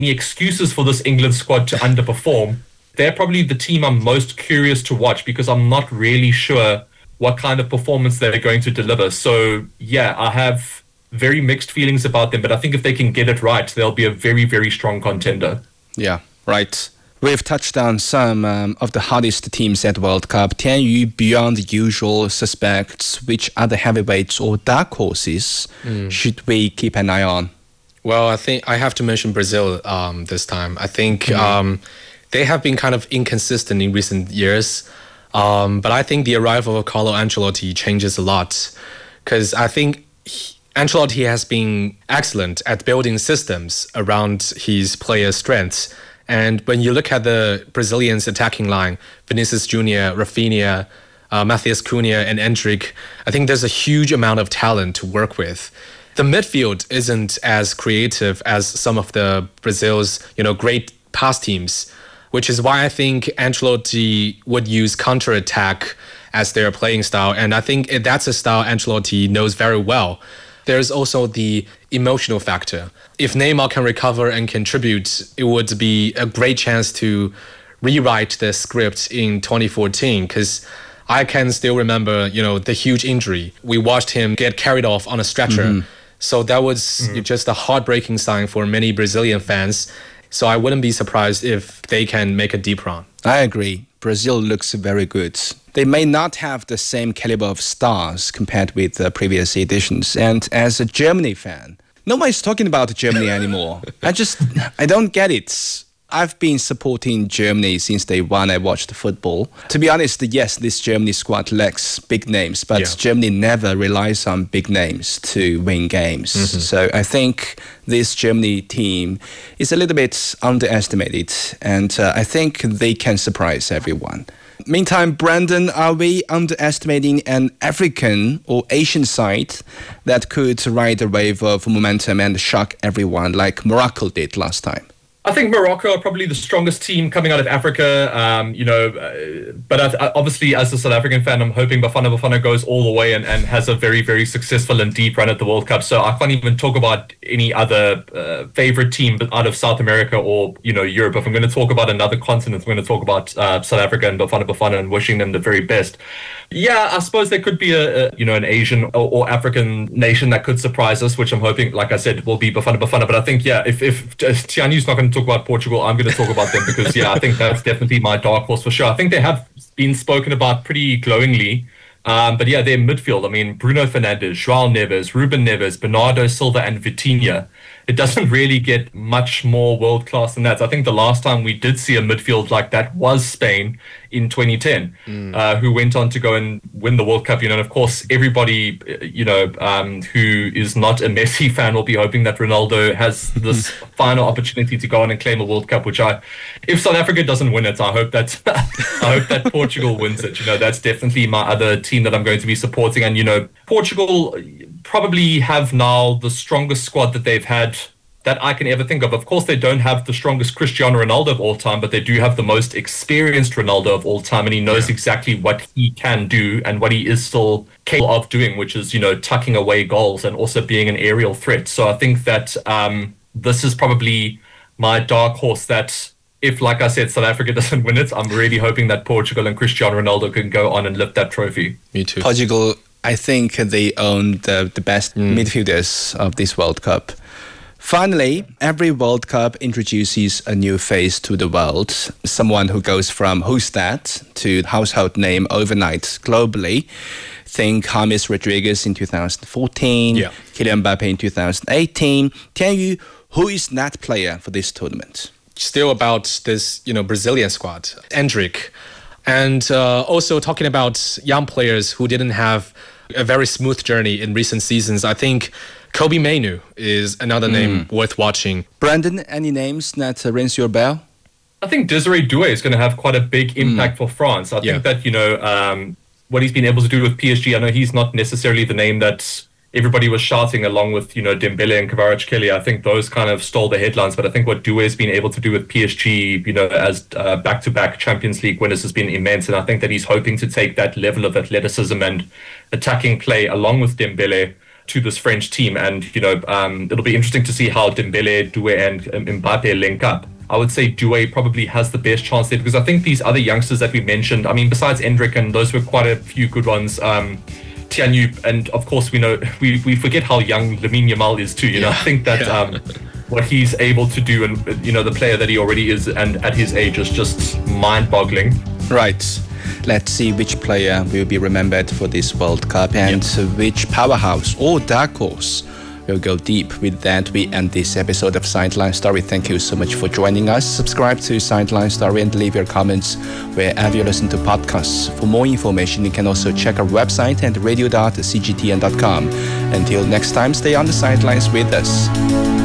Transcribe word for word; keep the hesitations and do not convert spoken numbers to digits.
any excuses for this England squad to underperform, they're probably the team I'm most curious to watch because I'm not really sure what kind of performance they're going to deliver. So, yeah, I have very mixed feelings about them, but I think if they can get it right, they'll be a very, very strong contender. Yeah, right. We've touched on some um, of the hardest teams at World Cup. Tian Yu, beyond the usual suspects, which other heavyweights or dark horses mm. should we keep an eye on? Well, I think I have to mention Brazil um, this time. I think mm. um, they have been kind of inconsistent in recent years. Um, but I think the arrival of Carlo Ancelotti changes a lot, because I think he, Ancelotti has been excellent at building systems around his players' strengths. And when you look at the Brazilians' attacking line, Vinicius Junior, Rafinha, uh, Matheus Cunha, and Endrick, I think there's a huge amount of talent to work with. The midfield isn't as creative as some of the Brazil's, you know, great past teams, which is why I think Ancelotti would use counter-attack as their playing style. And I think that's a style Ancelotti knows very well. There's also the emotional factor. If Neymar can recover and contribute, it would be a great chance to rewrite the script in twenty fourteen, because I can still remember, you know, the huge injury. We watched him get carried off on a stretcher. Mm-hmm. So that was mm-hmm. just a heartbreaking sign for many Brazilian fans. So I wouldn't be surprised if they can make a deep run. I agree. Brazil looks very good. They may not have the same caliber of stars compared with the previous editions. And as a Germany fan, nobody's talking about Germany anymore. I just, I don't get it. I've been supporting Germany since day one I watched football. To be honest, yes, this Germany squad lacks big names, but yeah. Germany never relies on big names to win games. Mm-hmm. So I think this Germany team is a little bit underestimated, and uh, I think they can surprise everyone. Meantime, Brandon, are we underestimating an African or Asian side that could ride a wave of momentum and shock everyone like Morocco did last time? I think Morocco are probably the strongest team coming out of Africa, um, you know, uh, but I, I, obviously as a South African fan, I'm hoping Bafana Bafana goes all the way and, and has a very, very successful and deep run at the World Cup. So I can't even talk about any other uh, favorite team out of South America or, you know, Europe. If I'm going to talk about another continent, I'm going to talk about uh, South Africa and Bafana Bafana and wishing them the very best. Yeah, I suppose there could be a, a you know, an Asian or, or African nation that could surprise us, which I'm hoping, like I said, will be Bafana Bafana. But I think, yeah, if, if Tian Yu's not going to talk about Portugal, I'm going to talk about them because, yeah, I think that's definitely my dark horse for sure. I think they have been spoken about pretty glowingly. Um, but, yeah, their midfield, I mean, Bruno Fernandes, João Neves, Ruben Neves, Bernardo Silva and Vitinha. It doesn't really get much more world-class than that. So I think the last time we did see a midfield like that was Spain in twenty ten, mm. uh, who went on to go and win the World Cup. You know, and of course, everybody, you know, um, who is not a Messi fan will be hoping that Ronaldo has this final opportunity to go on and claim a World Cup. Which I, if South Africa doesn't win it, I hope that I hope that Portugal wins it. You know, that's definitely my other team that I'm going to be supporting. And you know, Portugal probably have now the strongest squad that they've had that I can ever think of. Of course, they don't have the strongest Cristiano Ronaldo of all time, but they do have the most experienced Ronaldo of all time, and he knows yeah. exactly what he can do and what he is still capable of doing, which is, you know, tucking away goals and also being an aerial threat. So I think that um, this is probably my dark horse that if, like I said, South Africa doesn't win it, I'm really hoping that Portugal and Cristiano Ronaldo can go on and lift that trophy. Me too. Portugal, I think they own the, the best mm. midfielders of this World Cup. Finally, every World Cup introduces a new face to the world, someone who goes from who's that to household name overnight globally. Think James Rodriguez in two thousand fourteen, yeah. Kylian Mbappe in two thousand eighteen. Tian Yu, who is that player for this tournament? Still about this, you know, Brazilian squad, Endrick. And uh, also talking about young players who didn't have a very smooth journey in recent seasons, I think Kobbie Mainoo is another mm. name worth watching. Brandon, any names that uh, rings your bell? I think Desiree Doué is going to have quite a big impact mm. for France. I yeah. think that, you know, um, what he's been able to do with P S G, I know he's not necessarily the name that everybody was shouting along with, you know, Dembele and Kvaratskhelia. I think those kind of stole the headlines. But I think what Doué's been able to do with P S G, you know, as uh, back-to-back Champions League winners has been immense. And I think that he's hoping to take that level of athleticism and attacking play along with Dembele to this French team. And, you know, um, it'll be interesting to see how Dembele, Doué, and um, Mbappe link up. I would say Doué probably has the best chance there, because I think these other youngsters that we mentioned, I mean, besides Endrick, and those were quite a few good ones, um, Tianyu, and of course we know, we, we forget how young Lamine Yamal is too, you know, Yeah. I think that Yeah. um, what he's able to do, and, you know, the player that he already is, and at his age, is just mind-boggling. Right. Let's see which player will be remembered for this World Cup, and which powerhouse or dark horse will go deep. With that, we end this episode of Sideline Story. Thank you so much for joining us. Subscribe to Sideline Story and leave your comments wherever you listen to podcasts. For more information, you can also check our website at radio dot c g t n dot com. Until next time, stay on the sidelines with us.